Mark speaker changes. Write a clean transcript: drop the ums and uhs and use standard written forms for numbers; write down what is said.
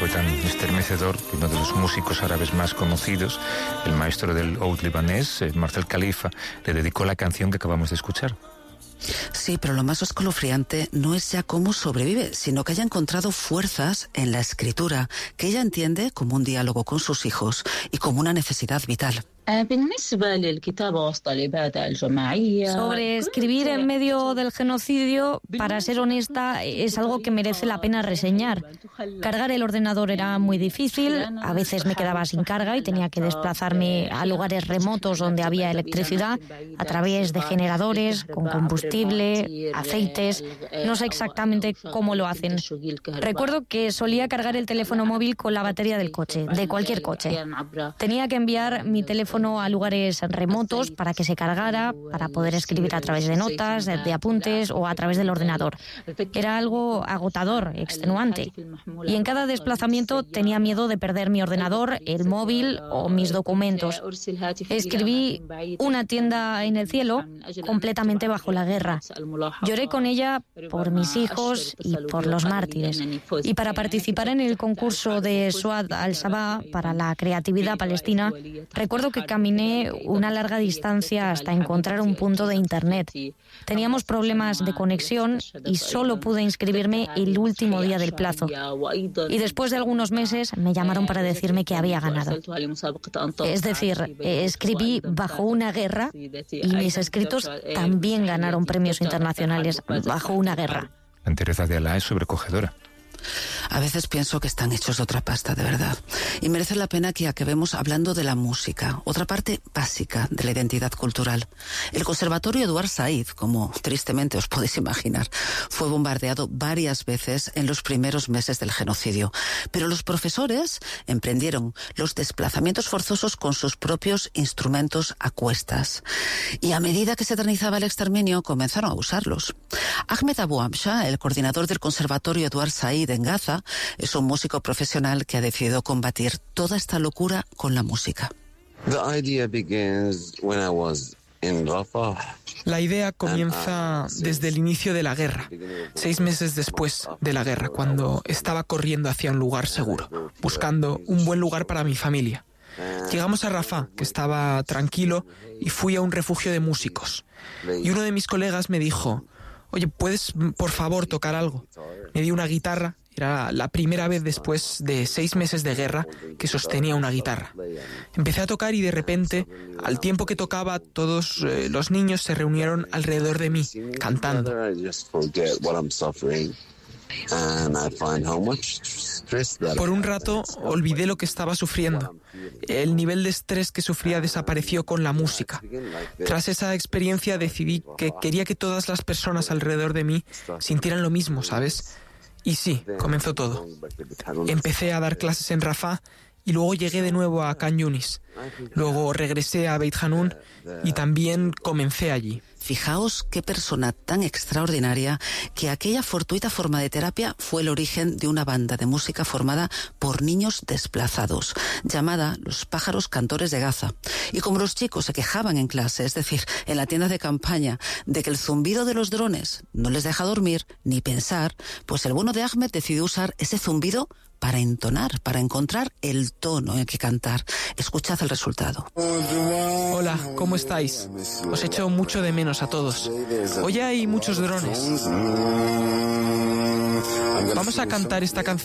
Speaker 1: fue tan estremecedor que uno de los músicos árabes más conocidos, el maestro del oud libanés, Marcel Khalifa, le dedicó la canción que acabamos de escuchar.
Speaker 2: Sí, pero lo más escalofriante no es ya cómo sobrevive, sino que haya encontrado fuerzas en la escritura, que ella entiende como un diálogo con sus hijos y como una necesidad vital.
Speaker 3: Sobre escribir en medio del genocidio, para ser honesta, es algo que merece la pena reseñar. Cargar el ordenador era muy difícil, a veces me quedaba sin carga y tenía que desplazarme a lugares remotos donde había electricidad a través de generadores con combustible, aceites. No sé exactamente cómo lo hacen. Recuerdo que solía cargar el teléfono móvil con la batería del coche, de cualquier coche. Tenía que enviar mi teléfono a lugares remotos para que se cargara, para poder escribir a través de notas, de apuntes o a través del ordenador. Era algo agotador, extenuante. Y en cada desplazamiento tenía miedo de perder mi ordenador, el móvil o mis documentos. Escribí Una tienda en el cielo completamente bajo la guerra. Lloré con ella por mis hijos y por los mártires. Y para participar en el concurso de Suad al-Sabah para la creatividad palestina, recuerdo que caminé una larga distancia hasta encontrar un punto de internet. Teníamos problemas de conexión y solo pude inscribirme el último día del plazo. Y después de algunos meses me llamaron para decirme que había ganado. Es decir, escribí bajo una guerra y mis escritos también ganaron premios internacionales bajo una guerra.
Speaker 1: La entereza de Alá es sobrecogedora.
Speaker 2: A veces pienso que están hechos de otra pasta, de verdad. Y merece la pena que acabemos hablando de la música, otra parte básica de la identidad cultural. El Conservatorio Eduard Said, como tristemente os podéis imaginar, fue bombardeado varias veces en los primeros meses del genocidio. Pero los profesores emprendieron los desplazamientos forzosos con sus propios instrumentos a cuestas. Y a medida que se eternizaba el exterminio, comenzaron a usarlos. Ahmed Abu Amsha, el coordinador del Conservatorio Eduard Said en Gaza, es un músico profesional que ha decidido combatir toda esta locura con la música.
Speaker 4: La idea comienza desde el inicio de la guerra, 6 meses después de la guerra, cuando estaba corriendo hacia un lugar seguro, buscando un buen lugar para mi familia. Llegamos a Rafah, que estaba tranquilo, y fui a un refugio de músicos. Y uno de mis colegas me dijo: «Oye, ¿puedes, por favor, tocar algo?». Me dio una guitarra. Era la primera vez después de 6 meses de guerra que sostenía una guitarra. Empecé a tocar y de repente, al tiempo que tocaba, todos los niños se reunieron alrededor de mí, cantando. Por un rato olvidé lo que estaba sufriendo. El nivel de estrés que sufría desapareció con la música. Tras esa experiencia decidí que quería que todas las personas alrededor de mí sintieran lo mismo, ¿sabes? Y sí, comenzó todo. Empecé a dar clases en Rafah y luego llegué de nuevo a Khan Yunis. Luego regresé a Beit Hanun y también comencé allí.
Speaker 2: Fijaos qué persona tan extraordinaria, que aquella fortuita forma de terapia fue el origen de una banda de música formada por niños desplazados, llamada Los Pájaros Cantores de Gaza. Y como los chicos se quejaban en clase, es decir, en la tienda de campaña, de que el zumbido de los drones no les deja dormir ni pensar, pues el bueno de Ahmed decidió usar ese zumbido para entonar, para encontrar el tono en que cantar. Escuchad el resultado.
Speaker 4: Hola, ¿cómo estáis? Os echo mucho de menos a todos. Hoy hay muchos drones. Vamos a cantar esta canción